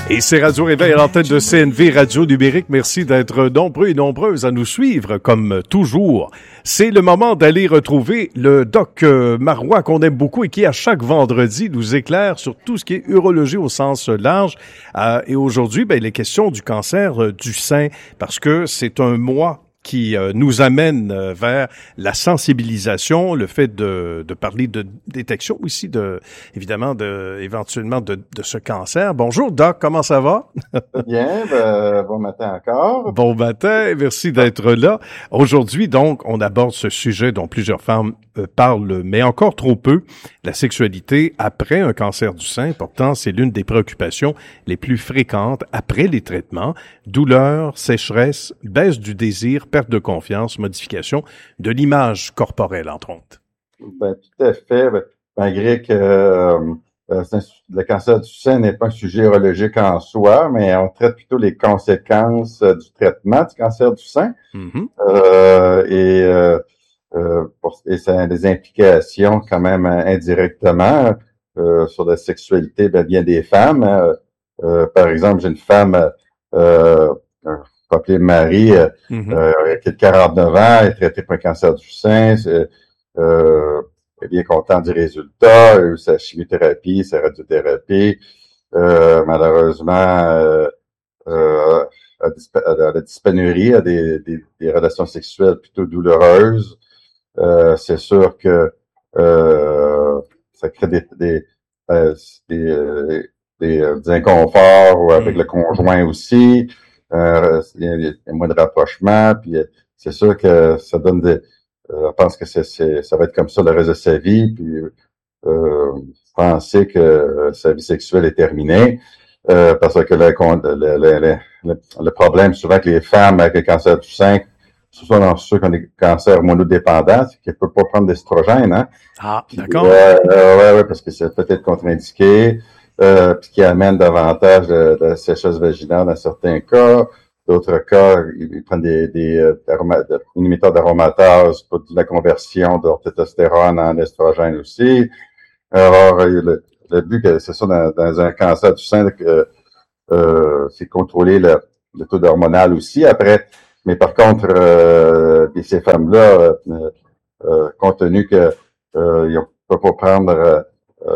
Et c'est Radio Réveil à l'antenne de CNV Radio Numérique. Merci d'être nombreux et nombreuses à nous suivre, comme toujours. C'est le moment d'aller retrouver le doc Marois, qu'on aime beaucoup et qui, à chaque vendredi, nous éclaire sur tout ce qui est urologie au sens large. Et aujourd'hui, il est question du cancer du sein, parce que c'est un mois qui nous amène vers la sensibilisation, le fait de parler de détection aussi, éventuellement de ce cancer. Bonjour Doc, comment ça va? Bien, bon matin encore. Bon matin, merci d'être là. Aujourd'hui, donc, on aborde ce sujet dont plusieurs femmes parlent, mais encore trop peu, la sexualité après un cancer du sein. Pourtant, c'est l'une des préoccupations les plus fréquentes après les traitements. Douleur, sécheresse, baisse du désir, perte de confiance, modification de l'image corporelle, entre autres. Tout à fait. Malgré que le cancer du sein n'est pas un sujet urologique en soi, mais on traite plutôt les conséquences du traitement du cancer du sein. Et ça a des implications quand même indirectement sur la sexualité bien des femmes. Par exemple, j'ai une femme appelée Marie, qui a 49 ans, elle est traitée pour un cancer du sein, elle est bien contente du résultat, elle a eu sa chimiothérapie, sa radiothérapie, malheureusement, elle a dyspanurie, a des relations sexuelles plutôt douloureuses. C'est sûr que ça crée des inconforts ou avec le conjoint aussi. Il y a moins de rapprochement, puis c'est sûr que ça donne je pense que ça va être comme ça le reste de sa vie, puis penser que sa vie sexuelle est terminée, parce que le problème souvent que les femmes avec le cancer du sein, surtout dans ceux qui ont des cancers hormonodépendants, c'est qu'ils ne peuvent pas prendre d'estrogène, hein. Ah, d'accord. Ouais, parce que c'est peut-être contre-indiqué. Puis qui amène davantage de sécheresse vaginale dans certains cas. D'autres cas, ils prennent des inhibiteurs d'aromatase pour la conversion de leur testostérone en estrogène aussi. Alors, le but, c'est ça, dans un cancer du sein, c'est contrôler le taux hormonal aussi. Après, mais par contre, ces femmes-là, compte tenu que ils ne peuvent pas prendre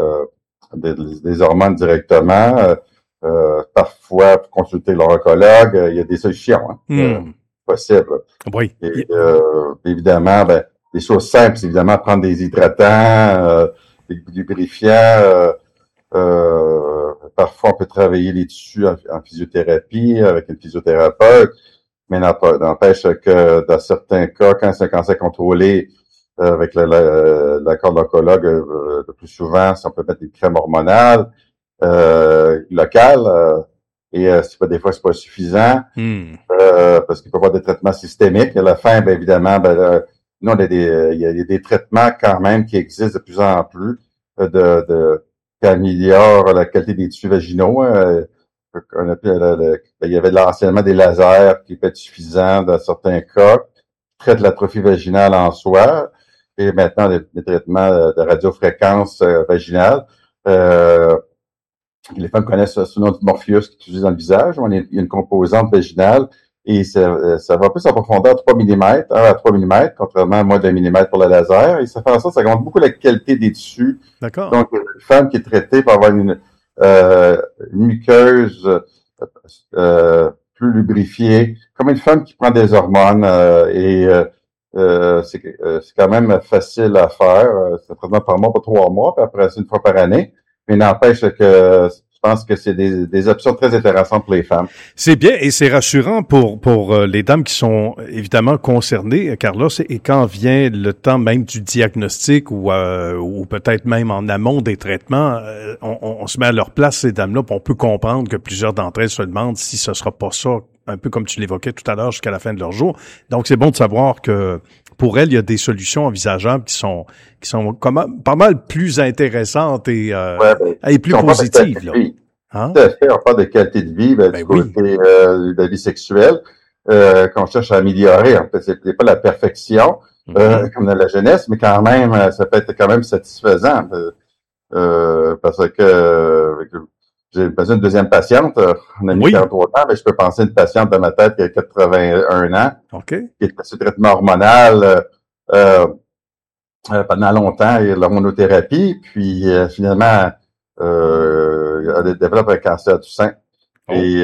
des hormones directement, parfois pour consulter leur oncologue, il y a des solutions possibles. Oui. Et, évidemment, des choses simples, c'est évidemment prendre des hydratants, des lubrifiants. Parfois, on peut travailler les tissus en physiothérapie avec une physiothérapeute, mais n'empêche que dans certains cas, quand c'est un cancer contrôlé, avec l'accord de l'oncologue, le plus souvent, si on peut mettre des crèmes hormonales locales, des fois c'est pas suffisant, parce qu'il peut y avoir des traitements systémiques. À la fin, évidemment, nous il y a des traitements quand même qui existent de plus en plus qui améliorent la qualité des tissus vaginaux. Il y avait l'anciennement des lasers qui peut être suffisant dans certains cas, qui traitent l'atrophie vaginale en soi. Et maintenant, les traitements de radiofréquence vaginale. Les femmes connaissent sous le nom de Morpheus qui est utilisé dans le visage. Il y a une composante vaginale et ça va plus en profondeur de 3 mm, 1 à 3 mm, contrairement à moins d'1 mm pour le laser. Et ça fait en sorte que ça augmente beaucoup la qualité des tissus. D'accord. Donc, une femme qui est traitée pour avoir une muqueuse plus lubrifiée, comme une femme qui prend des hormones c'est quand même facile à faire. C'est un traitement par mois pour 3 mois, puis après c'est une fois par année. Mais n'empêche que je pense que c'est des options très intéressantes pour les femmes. C'est bien et c'est rassurant pour les dames qui sont évidemment concernées, Carlos, et quand vient le temps même du diagnostic ou peut-être même en amont des traitements, on se met à leur place, ces dames-là, puis on peut comprendre que plusieurs d'entre elles se demandent si ce sera pas ça, un peu comme tu l'évoquais tout à l'heure, jusqu'à la fin de leur jour. Donc, c'est bon de savoir que pour elles, il y a des solutions envisageables qui sont pas mal plus intéressantes et plus positives. Là. Hein? Tout à fait, on parle de qualité de vie, du côté de la vie sexuelle, qu'on cherche à améliorer. En fait, c'est pas la perfection, comme dans la jeunesse, mais quand même, ça peut être quand même satisfaisant. Parce que j'ai besoin d'une deuxième patiente. On a mis 43 ans, mais je peux penser à une patiente dans ma tête qui a 81 ans, qui est sous traitement hormonal pendant longtemps, et l'hormonothérapie, puis finalement, elle développe un cancer du sein. Et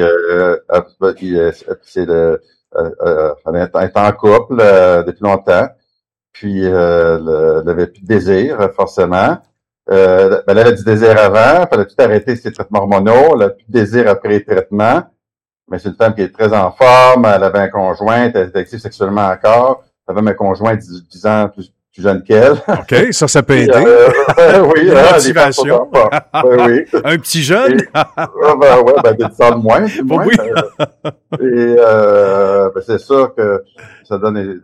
c'est elle est en couple depuis longtemps, puis elle n'avait plus de désir, forcément. Elle avait du désir avant, elle a tout arrêté ses traitements hormonaux, elle a plus de désir après les traitements, mais c'est une femme qui est très en forme, elle avait un conjoint, elle était active sexuellement encore, elle avait un conjoint 10 ans plus jeune qu'elle. OK, ça peut aider. Oui, motivation. Oui. Un petit jeune? Des 10 ans de moins. Oui. Et c'est sûr que ça donne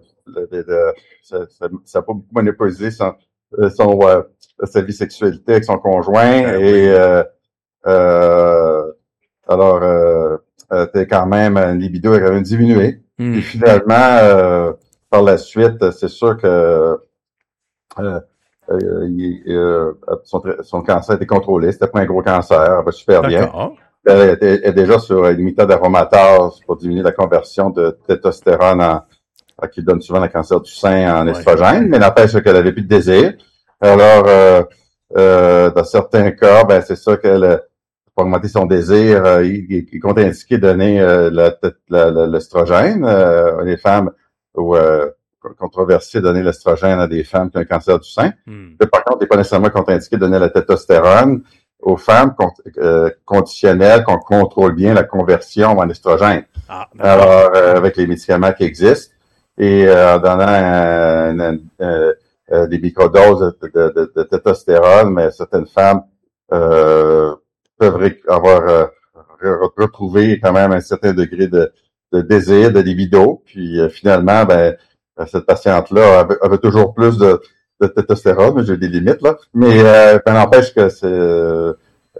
ça a pas beaucoup monopolisé sa vie sexualité avec son conjoint. Alors t'es quand même une libido a quand même diminué. Et finalement, par la suite, c'est sûr que son cancer était contrôlé. C'était pas un gros cancer, elle va super bien. Elle est déjà sur un inhibiteur d'aromatase pour diminuer la conversion de testostérone qui donne souvent le cancer du sein en estrogène, mais n'empêche qu'elle avait plus de désir. Alors, dans certains cas, c'est sûr qu'elle pour augmenter son désir, il est contre-indiqué de donner l'estrogène. Les femmes ou controversé de donner l'estrogène à des femmes qui ont un cancer du sein. Mais par contre, il n'est pas nécessairement contre-indiqué de donner la testostérone aux femmes conditionnelles qu'on contrôle bien la conversion en estrogène. Alors, avec les médicaments qui existent et en donnant des microdoses de testostérone, mais certaines femmes peuvent avoir retrouvé quand même un certain degré de désir, de libido, puis finalement, cette patiente-là avait toujours plus de testostérone, mais j'ai des limites là. Mais ça n'empêche que ça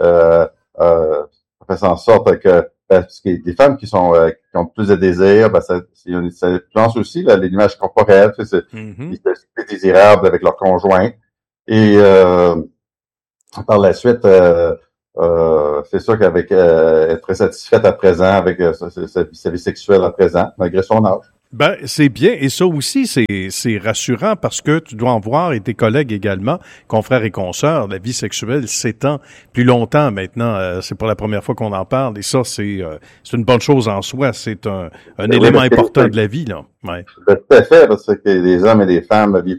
fait en sorte que parce que des femmes qui ont plus de désir, ça influence aussi l'image corporelle, c'est désirable avec leur conjoint. Et par la suite, c'est sûr qu'avec être très satisfaite à présent avec sa vie sexuelle à présent, malgré son âge. C'est bien. Et ça aussi, c'est rassurant parce que tu dois en voir, et tes collègues également, confrères et consoeurs, la vie sexuelle s'étend plus longtemps maintenant. C'est pas la première fois qu'on en parle. Et ça, c'est une bonne chose en soi. C'est un élément important de la vie, là. Tout à fait, parce que les hommes et les femmes vivent